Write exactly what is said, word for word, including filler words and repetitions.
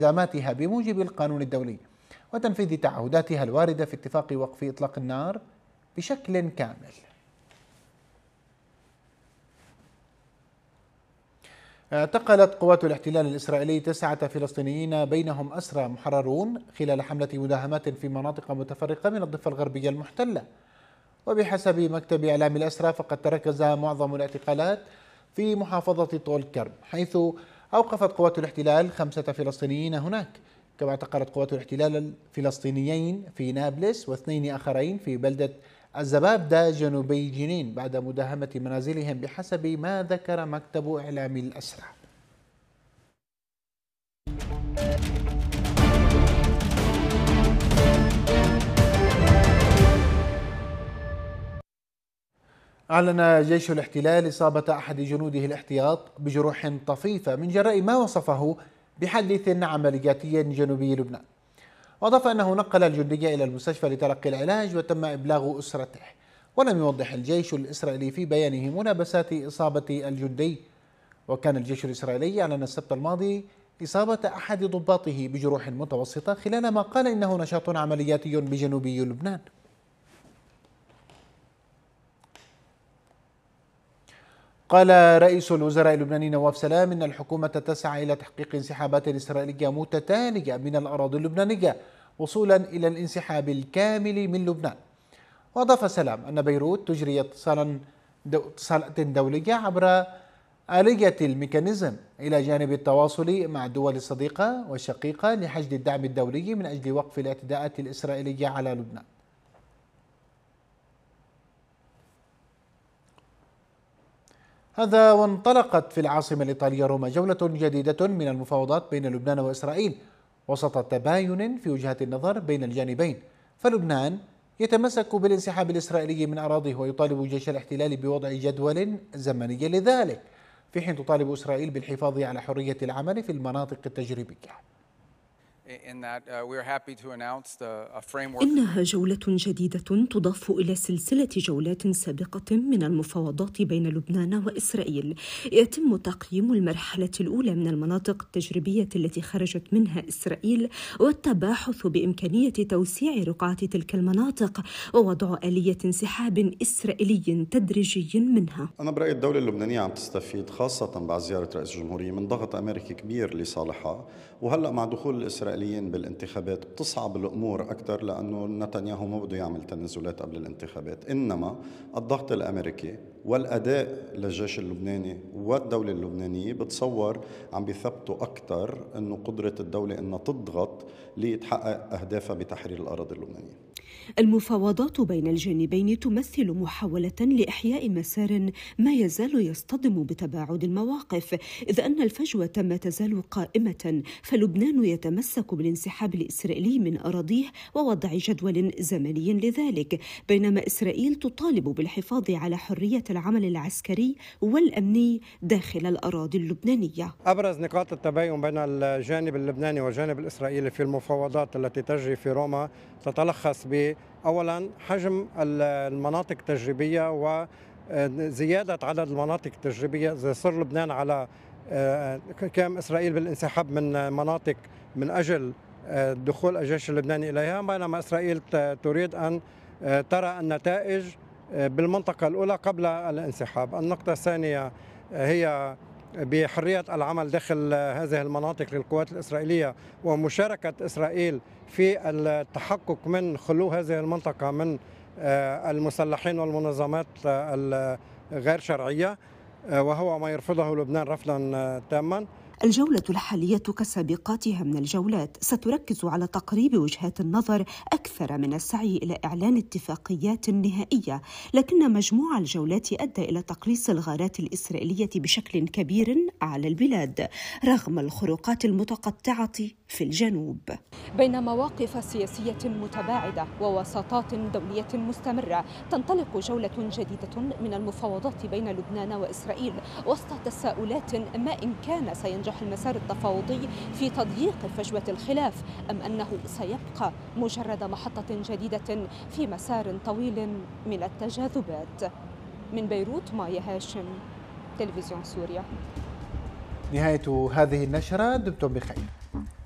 التزاماتها بموجب القانون الدولي وتنفيذ تعهداتها الواردة في اتفاق وقف إطلاق النار بشكل كامل. اعتقلت قوات الاحتلال الإسرائيلي تسعة فلسطينيين بينهم أسرى محررون خلال حملة مداهمات في مناطق متفرقة من الضفة الغربية المحتلة. وبحسب مكتب إعلام الأسرى فقد تركز معظم الاعتقالات في محافظة طول كرم، حيث أوقفت قوات الاحتلال خمسة فلسطينيين هناك، كما اعتقلت قوات الاحتلال الفلسطينيين في نابلس واثنين آخرين في بلدة الزبابدة جنوبي جنين بعد مداهمة منازلهم بحسب ما ذكر مكتب إعلام الأسرى. أعلن جيش الاحتلال إصابة أحد جنوده الاحتياط بجروح طفيفة من جراء ما وصفه بحادث عملياتي جنوبي لبنان، وأضاف أنه نقل الجندي إلى المستشفى لتلقي العلاج وتم إبلاغ أسرته. ولم يوضح الجيش الإسرائيلي في بيانه ملابسات إصابة الجندي. وكان الجيش الإسرائيلي أعلن السبت الماضي إصابة أحد ضباطه بجروح متوسطة خلال ما قال إنه نشاط عملياتي بجنوبي لبنان. قال رئيس الوزراء اللبناني نواف سلام إن الحكومة تسعى إلى تحقيق انسحابات إسرائيلية متتالية من الأراضي اللبنانية وصولا إلى الانسحاب الكامل من لبنان. وأضاف سلام أن بيروت تجري اتصالا اتصالات دولية عبر آلية الميكانيزم إلى جانب التواصل مع الدول الصديقة والشقيقة لحشد الدعم الدولي من أجل وقف الاعتداءات الإسرائيلية على لبنان. هذا وانطلقت في العاصمة الإيطالية روما جولة جديدة من المفاوضات بين لبنان وإسرائيل وسط تباين في وجهات النظر بين الجانبين. فلبنان يتمسك بالانسحاب الإسرائيلي من أراضيه ويطالب جيش الاحتلال بوضع جدول زمني لذلك، في حين تطالب إسرائيل بالحفاظ على حرية العمل في المناطق التجريبية. إنها جولة جديدة تضاف إلى سلسلة جولات سابقة من المفاوضات بين لبنان وإسرائيل. يتم تقييم المرحلة الأولى من المناطق التجريبية التي خرجت منها إسرائيل والتباحث بإمكانية توسيع رقعة تلك المناطق ووضع آلية انسحاب إسرائيلي تدريجي منها. أنا برأيي الدولة اللبنانية عم تستفيد خاصة بعد زيارة رئيس الجمهورية من ضغط أمريكي كبير لصالحها، وهلأ مع دخول الإسرائيليين بالانتخابات بتصعب الأمور أكثر لأنه نتنياهو ما بده يعمل تنازلات قبل الانتخابات، إنما الضغط الأمريكي والأداء للجيش اللبناني والدولة اللبنانية بتصور عم بيثبتوا أكثر أنه قدرة الدولة أنها تضغط لتحقق أهدافها بتحرير الأراضي اللبنانية. المفاوضات بين الجانبين تمثل محاولة لإحياء مسار ما يزال يصطدم بتباعد المواقف، إذ أن الفجوة ما تزال قائمة، فلبنان يتمسك بالانسحاب الإسرائيلي من أراضيه ووضع جدول زمني لذلك، بينما إسرائيل تطالب بالحفاظ على حرية العمل العسكري والأمني داخل الأراضي اللبنانية. أبرز نقاط التباين بين الجانب اللبناني والجانب الإسرائيلي في المفاوضات التي تجري في روما تتلخص ب أولا حجم المناطق التجريبية وزيادة عدد المناطق التجريبية، إذا صار لبنان على كام إسرائيل بالانسحاب من مناطق من أجل دخول الجيش اللبناني إليها، بينما إسرائيل تريد أن ترى النتائج بالمنطقة الأولى قبل الانسحاب. النقطة الثانية هي بحرية العمل داخل هذه المناطق للقوات الإسرائيلية ومشاركة إسرائيل في التحقق من خلو هذه المنطقة من المسلحين والمنظمات الغير شرعية، وهو ما يرفضه لبنان رفضا تاما. الجولة الحالية كسابقاتها من الجولات ستركز على تقريب وجهات النظر أكثر من السعي إلى إعلان اتفاقيات نهائية، لكن مجموع الجولات أدى إلى تقليص الغارات الإسرائيلية بشكل كبير على البلاد رغم الخروقات المتقطعة في الجنوب. بين مواقف سياسية متباعدة ووساطات دولية مستمرة، تنطلق جولة جديدة من المفاوضات بين لبنان وإسرائيل وسط تساؤلات ما إن كان سينجح المسار التفاوضي في تضييق فجوة الخلاف أم أنه سيبقى مجرد محطة جديدة في مسار طويل من التجاذبات. من بيروت مايا هاشم، تلفزيون سوريا. نهاية هذه النشرة، دمتم بخير.